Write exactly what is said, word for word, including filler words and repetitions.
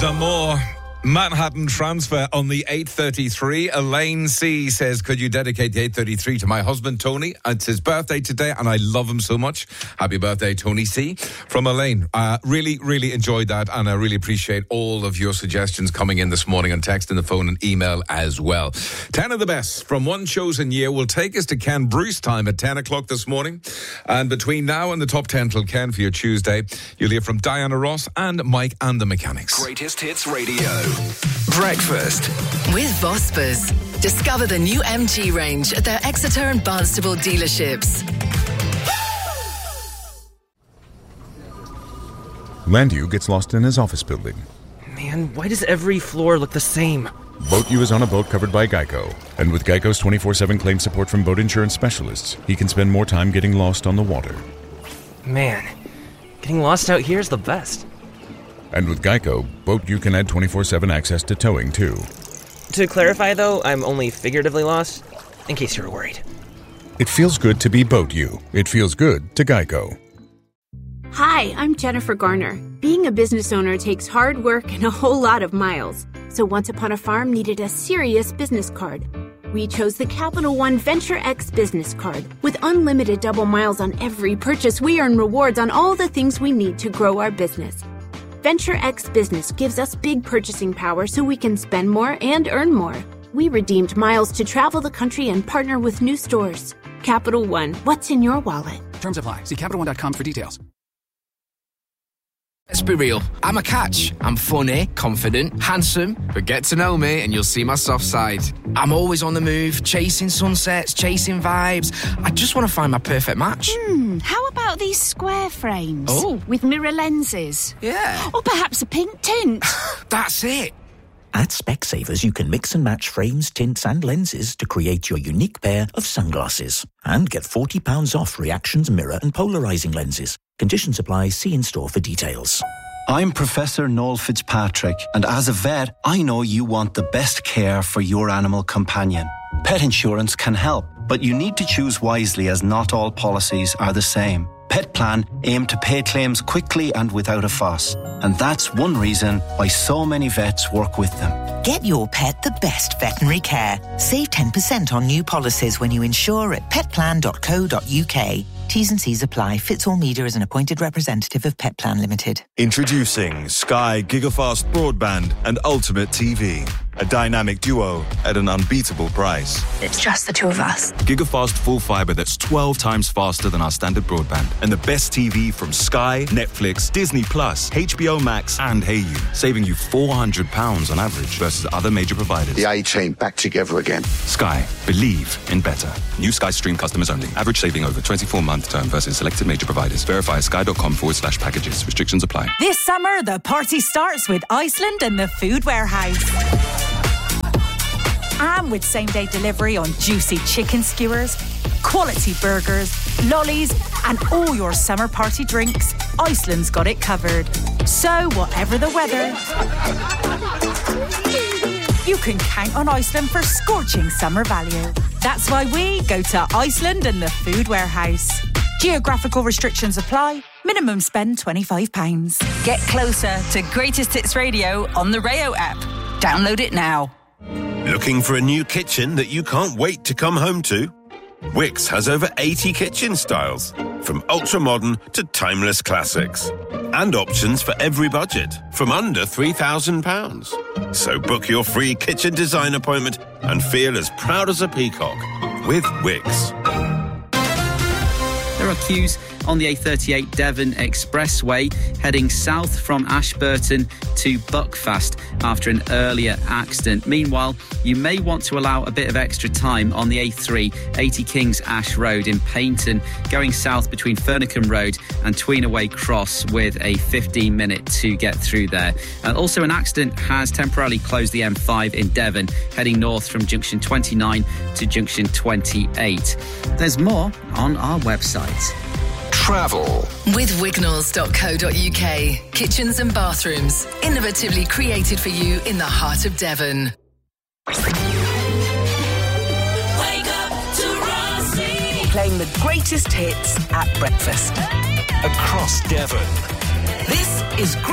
D'Amour. Manhattan Transfer on the eight thirty-three. Elaine C says, could you dedicate the eight thirty-three to my husband, Tony? It's his birthday today, and I love him so much. Happy birthday, Tony C. From Elaine. Uh, really, really enjoyed that, and I really appreciate all of your suggestions coming in this morning on text, and the phone and email as well. Ten of the best from one chosen year will take us to Ken Bruce time at ten o'clock this morning. And between now and the top ten till Ken for your Tuesday, you'll hear from Diana Ross and Mike and the Mechanics. Greatest Hits Radio. Breakfast with Vosper's. Discover the new M G range at their Exeter and Barnstable dealerships. Landew gets lost in his office building. Man, why does every floor look the same? BoatU is on a boat covered by Geico. And with Geico's twenty-four seven claim support from boat insurance specialists, he can spend more time getting lost on the water. Man, getting lost out here is the best. And with Geico, BoatU can add twenty-four seven access to towing, too. To clarify, though, I'm only figuratively lost, in case you were worried. It feels good to be BoatU. It feels good to Geico. Hi, I'm Jennifer Garner. Being a business owner takes hard work and a whole lot of miles. So Once Upon a Farm needed a serious business card. We chose the Capital One Venture X business card. With unlimited double miles on every purchase, we earn rewards on all the things we need to grow our business. Venture X Business gives us big purchasing power so we can spend more and earn more. We redeemed miles to travel the country and partner with new stores. Capital One, what's in your wallet? Terms apply. See Capital One dot com for details. Let's be real. I'm a catch. I'm funny, confident, handsome, but get to know me and you'll see my soft side. I'm always on the move, chasing sunsets, chasing vibes. I just want to find my perfect match. Hmm, how about these square frames? Oh. With mirror lenses? Yeah. Or perhaps a pink tint? That's it. At Specsavers, you can mix and match frames, tints and lenses to create your unique pair of sunglasses. And get forty pounds off Reactions mirror and polarising lenses. Conditions apply. See in-store for details. I'm Professor Noel Fitzpatrick, and as a vet, I know you want the best care for your animal companion. Pet insurance can help, but you need to choose wisely as not all policies are the same. Pet Plan aim to pay claims quickly and without a fuss, and that's one reason why so many vets work with them. Get your pet the best veterinary care. Save ten percent on new policies when you insure at pet plan dot co dot uk. T's and C's apply. Fits all media as an appointed representative of Pet Plan Limited. Introducing Sky Gigafast Broadband and Ultimate T V. A dynamic duo at an unbeatable price. It's just the two of us. Gigafast full fibre that's twelve times faster than our standard broadband. And the best T V from Sky, Netflix, Disney Plus, H B O Max and Hayu. Saving you four hundred pounds on average versus other major providers. The A-Team back together again. Sky. Believe in better. New Sky Stream customers only. Average saving over twenty-four month term versus selected major providers. Verify at sky.com forward slash packages. Restrictions apply. This summer, the party starts with Iceland and the Food Warehouse. And with same-day delivery on juicy chicken skewers, quality burgers, lollies, and all your summer party drinks, Iceland's got it covered. So, whatever the weather, you can count on Iceland for scorching summer value. That's why we go to Iceland and the Food Warehouse. Geographical restrictions apply. Minimum spend twenty-five pounds. Get closer to Greatest Hits Radio on the Rayo app. Download it now. Looking for a new kitchen that you can't wait to come home to? Wickes has over eighty kitchen styles, from ultra-modern to timeless classics. And options for every budget, from under three thousand pounds. So book your free kitchen design appointment and feel as proud as a peacock with Wickes. There are queues on the A thirty-eight Devon Expressway heading south from Ashburton to Buckfast after an earlier accident. Meanwhile, you may want to allow a bit of extra time on the A three, eighty Kings Ash Road in Paignton, going south between Fernicombe Road and Tweenaway Cross with a fifteen minute to get through there. Uh, also, an accident has temporarily closed the M five in Devon, heading north from junction twenty-nine to junction twenty-eight. There's more on our website. Travel with wignalls dot co dot uk. Kitchens and bathrooms, innovatively created for you in the heart of Devon. Wake up to Rossi. Playing the greatest hits at breakfast. across Devon. This is